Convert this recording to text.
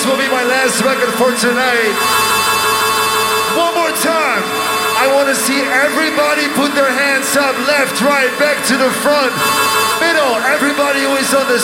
This will be my last record for tonight. One more time. I want to see everybody put their hands up, left, right, back to the front, middle. Everybody who is on the